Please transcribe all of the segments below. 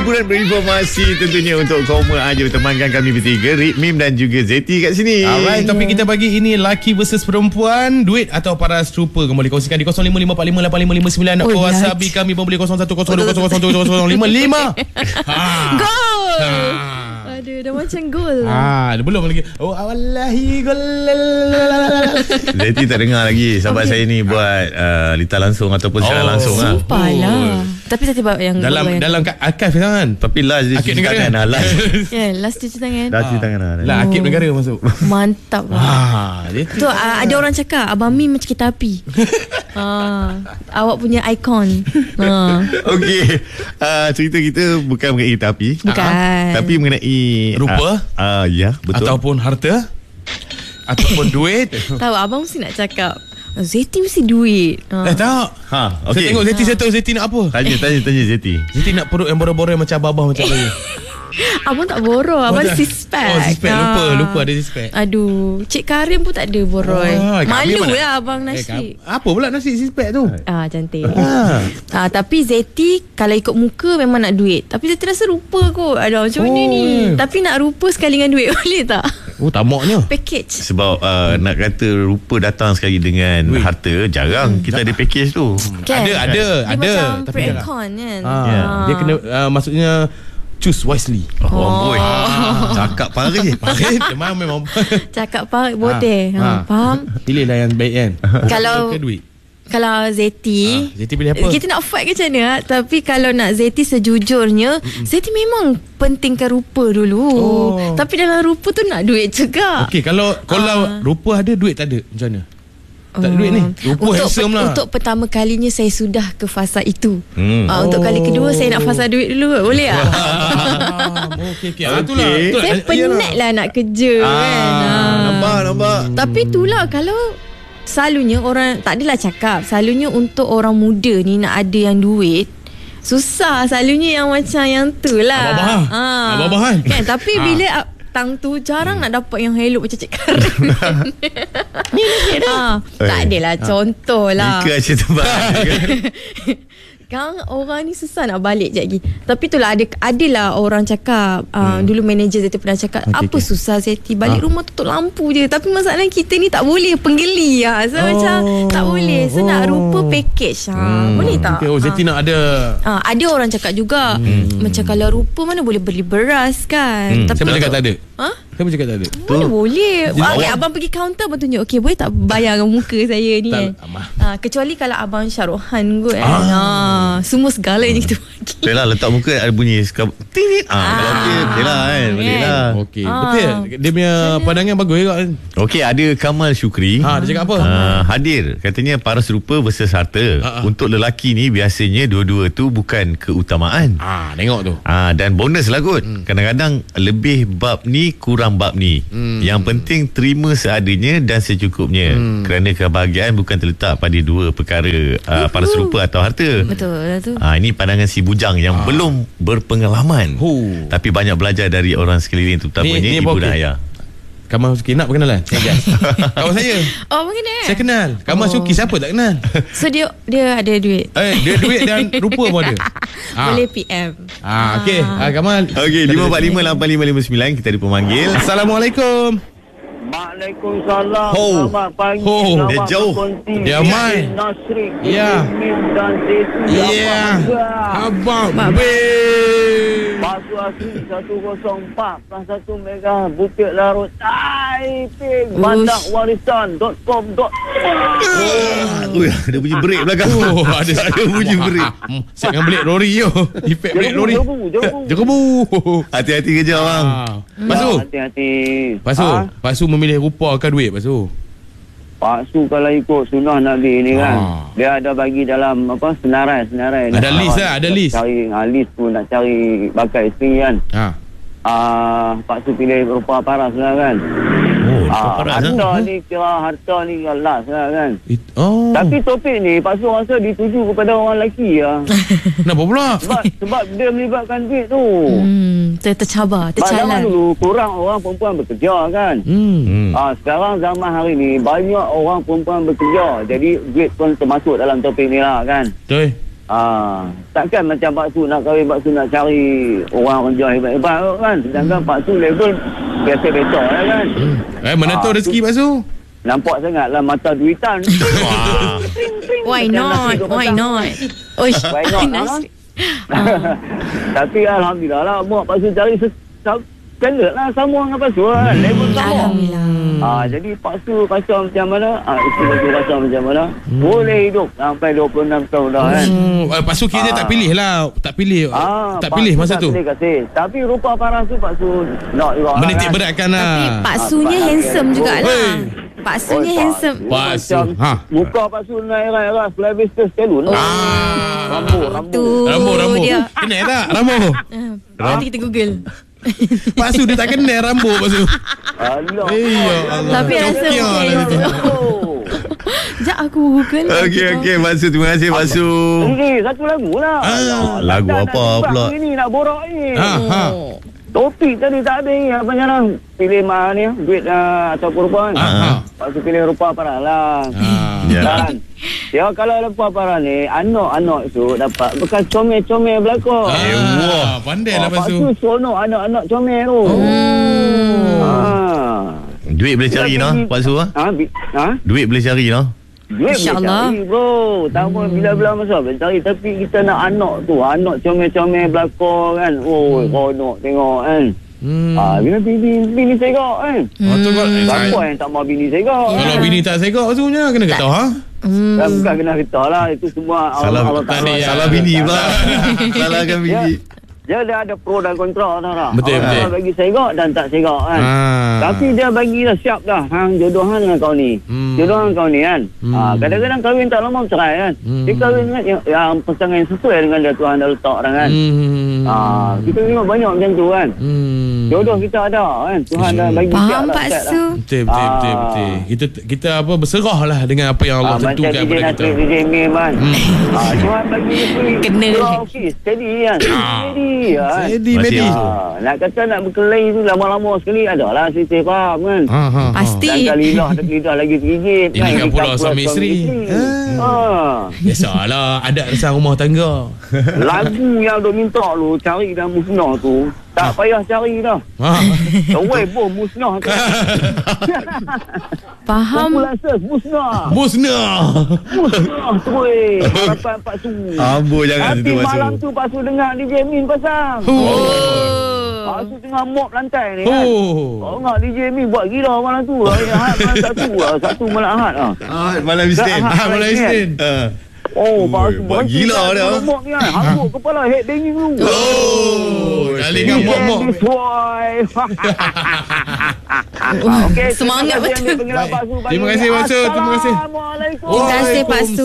hiburan berinformasi tentunya untuk kaum aja temankan kami bertiga, Rik, Mim dan juga Zeti kat sini. Alright, topik kita pagi ini lelaki versus perempuan, duit atau paras rupa. Kembali kongsikan di 0555455559 atau WhatsApp kami boleh 0120000555. Gol. Aduh, dah macam gol. Belum lagi. Oh, wallahi gol. Zeti tak dengar lagi sahabat saya ni buat lita langsung ataupun secara langsung lah. Sumpahlah. Tapi saya tiba yang dalam archive kan. Tapi last dia cuci tangan lah. last cuci tangan. Dah cuci tangan lah. Akib negara masuk. Mantap lah. Tu ada orang cakap Abang Mi macam kereta api. Awak punya ikon. Okey, cerita kita bukan mengenai kereta api. Bukan. Tapi mengenai rupa. Ya, betul. Ataupun harta. Ataupun duit. Tahu abang mesti nak cakap Zeti mesti duit. Tak. Okay. Saya tengok Zeti, saya tahu Zeti nak apa. Tanya Zeti. Zeti nak perut yang boror-boror macam abah macam saya. Abang tak boror. Abang six-pack. Six-pack. Lupa ada six-pack. Aduh, Cik Karim pun tak ada boroi. Malu lah abang nasi. Apa pula nasi six-pack tu? Cantik. Tapi Zeti kalau ikut muka memang nak duit. Tapi Zeti rasa rupa kot. Aduh, macam mana ni? Tapi nak rupa sekali dengan duit boleh tak? Tamaknya package. Sebab nak kata rupa datang sekali dengan harta, jarang kita ada package tu. Ada. Ada. Macam tapi pre-con kan. Dia kena maksudnya choose wisely. Boy. Cakap parit. Memang Cakap parit boleh. Faham? Pilihlah yang baik kan. Kalau Zeti pilih apa? Kita nak fight ke macam mana? Tapi kalau nak Zeti sejujurnya, Zeti memang pentingkan rupa dulu. Tapi dalam rupa tu nak duit juga. Okey, kalau rupa ada, duit tak ada, macam mana? Tak ada duit ni. Rupa handsome lah. Untuk pertama kalinya saya sudah ke fasa itu. Untuk kali kedua saya nak fasa duit dulu. Boleh tak? Okey. Itulah. Saya penat lah nak kerja kan. Nampak. Tapi itulah kalau selalunya orang tak adalah cakap, selalunya untuk orang muda ni nak ada yang duit susah, selalunya yang macam yang tu lah. Abah-abah kan. Tapi bila tang tu jarang nak dapat yang elok macam Cik Karim. Ni tak adalah contoh lah. Nika macam tempat. Kan orang ni susah nak balik je lagi. Tapi itulah adalah orang cakap dulu manager Zeti pernah cakap susah Zeti balik rumah tutup lampu je. Tapi masalahnya kita ni tak boleh penggeli so macam tak boleh. So nak rupa package boleh tak? Zeti nak ada. Ada orang cakap juga macam kalau rupa mana boleh beli beras kan. Tapi saya cakap tak ada. Saya cakap tak ada. Mana boleh. Abang pergi kaunter abang tunjuk, okey boleh tak bayar dengan muka saya ni kan. Kecuali kalau abang Syarohan kot semua segala yang kita bagi. Yalah, letak muka ada bunyi tinit. Kalau okey, yalah kan. Boleh lah. Okey. Betul. Dia punya pandangan bagus juga kan. Okey, ada Kamal Syukri. Dia cakap apa? Hadir. Katanya paras rupa versus harta. Untuk lelaki ni biasanya dua-dua tu bukan keutamaan. Tengok tu. Dan bonus lah kot. Kadang-kadang lebih bab ni kurang bab ni. Yang penting terima seadanya dan secukupnya. Kerana kebahagiaan bukan terletak pada dua perkara, paras rupa atau harta. Betul tu. Ini pandangan si bujang yang belum berpengalaman. Tapi banyak belajar dari orang sekeliling, terutamanya ibu dan ayah. Kamal Suki nak perkenalan? Kawan saya. Mengenal. Saya kenal. Kamal Suki siapa tak kenal? So dia ada duit. Dia duit dan rupa pun ada. Boleh PM. Okey, Kamal. Okey, 5458559 kita ada pemanggil. Assalamualaikum. Waalaikumsalam. Selamat pagi. Dia jauh. Dia mai. Nasri. Ya. Dan Zeti. Ya. Abang be. Pasu asli 104.1 Mega Bukit Larut Taiping. Mandak warisan.com. Ada bunyi break belakang. Ada bunyi break. Saya akan beli lori yo. Efek beli lori. Jerebu. Hati-hati kerja bang. Pasu. Hati-hati. Pasu memilih rupa ke duit Pasu? Paksu kalau ikut sunnah Nabi ni kan, dia ada bagi dalam senarai. Ada list lah, ada list. Cari list pun nak cari bakal isteri kan. Paksu pilih rupa paras lah kan. Harta ni kira harta ni last lah kan. Tapi topik ni Paksu rasa dituju kepada orang lelaki lah. Kenapa pula? Sebab dia melibatkan duit tu. Tercabar, tercalar. Zaman dulu kurang orang perempuan bekerja kan. Sekarang zaman hari ni banyak orang perempuan bekerja. Jadi duit pun termasuk dalam topik ni lah kan. Betul. takkan macam Pak Su nak kahwin, Pak Su nak cari orang kerja hebat-hebat kan. Sedangkan Pak Su level biasa-biasa lah kan. Mana tahu rezeki Pak Su? Nampak sangatlah mata duitan. Why not? Why not? Why not? Tapi alhamdulillah lah, mak Pak Su cari standard lah sama dengan Pak Su kan. Level sama. Alhamdulillah. Jadi Pak Su rasa macam mana, isteri Pak Su rasa macam mana, boleh hidup sampai 26 tahun dah kan. Pak Su kira tak pilih lah. Tak pilih masa tu. Tapi rupa paras tu Pak Su nak juga menitik beratkan lah. Tapi Pak Sunya handsome jugalah. Pak Sunya handsome. Pak Su muka Pak Su nak era Sylvester Stallone. Rambut dia. Kenal tak rambut? Nanti kita Google. Pak Su dia tak kenal rambut Pak Su. Allah. Tapi rasa sekejap aku Google. Okey Pak Su, terima kasih Pak Su. Satu lagu lah. Lagu apa pula? Ini nak borak ni. Topik tadi tak ada ni. Apa sekarang pilih mana ni, duit ataupun rupa kan. Pak Su pilih rupa parah lah. Kan? Ya, kalau rupa parah ni, anak-anak tu dapat bekas comel-comel belakang. Wah, pandai lah Pak Su. Pak Su seronok anak-anak comel tu. Duit boleh cari lah Pak Su. Duit boleh cari lah. Duit boleh cari bro. Tak apa bila-bila masa boleh cari. Tapi kita nak anak tu, anak comel-comel belakang kan. Seronok tengok kan. Bila bini segak kan. Siapa yang tak mau bini segak? Kalau bini tak segak maksudnya kena kata bukan kena kata lah. Itu semua salah bini pula. Salahkan bini. Dia ada pro dan kontra tak? Betul. Bagi segak dan tak segak kan. Tapi dia bagi dah siap dah. Jodohan dengan kau ni. Jodohan kau ni kan. Kadang-kadang kahwin tak lama bercerai kan. Dia kahwin dengan yang pasangan yang sesuai dengan dia Tuhan dah letak orang kan. Kita tengok banyak macam tu kan. Jodoh kita ada kan. Tuhan dah bagi siap lah. Pak Su. Betul. Kita apa berserah lah dengan apa yang Allah tentukan pada kita. Macam DJ Mim kan. Tuhan bagi kena. Steady kan. Steady. Nak kata nak berkelahi tu lama-lama sekali adalah sisi faham kan. Pasti. Dan lidah lagi tergigit. Ini kan pula suami isteri. Biasalah adat resah rumah tangga. Lagu yang dia minta lu cari dalam musnah tu tak payah cari dah. Bom musnah tu. Faham. Musnah terus. Harapan Pak Su. Ambo jangan nanti tu Pak Su. Malam tu Pak Su dengar DJ Min pasang. Pak Su tengah mop lantai ni kan. Dengar DJ Min buat gila malam tu. Satu malam Ahad lah. Malam Isnin. Malam Isnin. Pak Su buat gila dia. Mop ni kan. Hambuk kepala head banging tu. Kali kan mop. Okay, semangat betul. Terima kasih Pak Su. Terima kasih. Terima kasih Pak Su.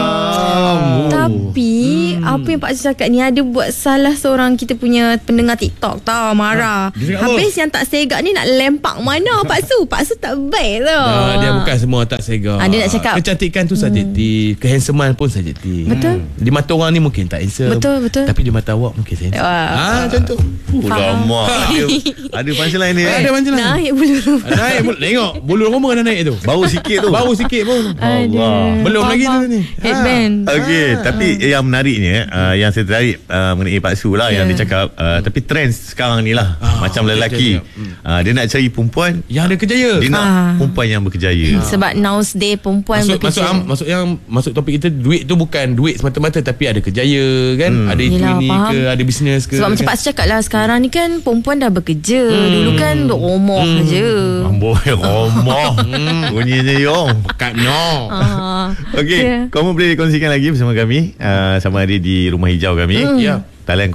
Tapi apa yang Pak Su cakap ni, ada buat salah seorang kita punya pendengar TikTok tau, marah. Habis yang tak segak ni nak lempak mana Pak Su? Pak Su tak baik tau. Dia bukan semua tak segak. Dia nak cakap kecantikan tu subjektif, kehandsomean pun subjektif. Betul. Di mata orang ni mungkin tak handsome. Betul. Tapi di mata awak mungkin handsome. Macam tu. Lama. Ada punchline ni. Ada punchline. Naik bulu. Tengok bulu roma dah naik tu. Bau sikit pun. Belum lagi tu ni. Headband. Okey, tapi yang menariknya yang saya tertarik mengenai Pak Su lah yang dia cakap, tapi trend sekarang ni lah macam lelaki dia nak cari perempuan yang ada kerjaya. Dia nak perempuan yang berkejaya. Sebab nowadays perempuan bekerja. Masuk topik kita, duit tu bukan duit semata-mata, tapi ada kerjaya kan. Ada itu Yelah, ni faham. ke, ada bisnes ke. Sebab macam Pak Su cakap lah, sekarang ni kan perempuan dah bekerja. Dulu kan duk romoh je. Amboi romoh. Bunyinya yong. Kat no. Okey, kamu boleh kongsikan lagi bersama kami sama ada di Rumah Hijau kami. Ya. Talian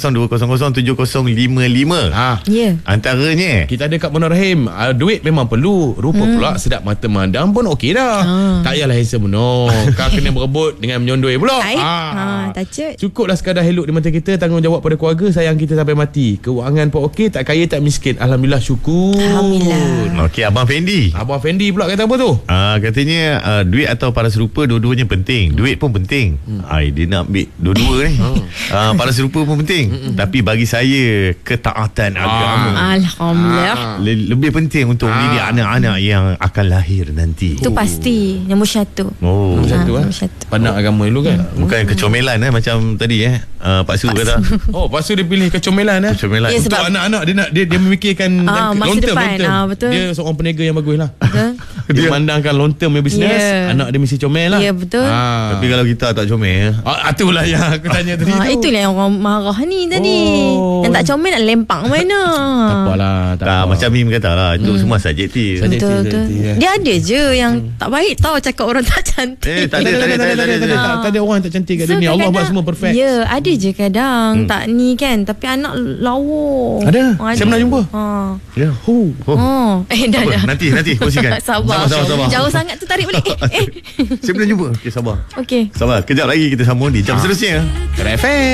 0102007055. Antaranya kita ada kat Munir Rahim. Duit memang perlu. Rupa pula sedap mata mandang pun okey dah. Tak payahlah handsome no. Kau kena berebut dengan menyondoi pula. Cukuplah sekadar elok di mata kita, tanggungjawab pada keluarga, sayang kita sampai mati. Keuangan pun okey, tak kaya tak miskin. Alhamdulillah, syukur. Alhamdulillah. Okey, Abang Fendi pula kata apa tu? Katanya duit atau paras rupa dua-duanya penting. Duit pun penting. Dia nak ambil dua-dua ni. Paras pada serupa pun penting. Tapi bagi saya ketaatan agama Alhamdulillah lebih penting untuk mendidik anak-anak yang akan lahir nanti. Itu pasti nombor satu. Nombor satu. Pandang agama dulu kan. Bukan kecomelan macam tadi Pak Su kata. Pak Su dia pilih kecomelan Kecomelan. Untuk anak-anak dia memikirkan masa depan. Betul. Dia seorang peniaga yang bagus lah. Dia memandangkan long term business. Anak dia mesti comel lah. Ya betul. Tapi kalau kita tak comel, itulah yang aku tanya tadi tu. Itulah yang orang marah ni tadi. Yang tak comel nak lempang mana. Tak apalah. Macam Mim kata lah, itu semua subjektif. Betul. Dia ada je yang tak baik tau cakap orang tak cantik. Tak ada orang tak cantik kat dunia. Allah buat semua perfect. Ya, ada je kadang tak ni kan, tapi anak lawa. Ada. Saya pernah jumpa. Ya. Dah. Nanti kongsikan. Sabar. Jauh sangat tu tarik balik. Saya pernah jumpa. Okey, sabar. Okey. Sabar. Kejap lagi kita sambung di jam seterusnya. Keren FM.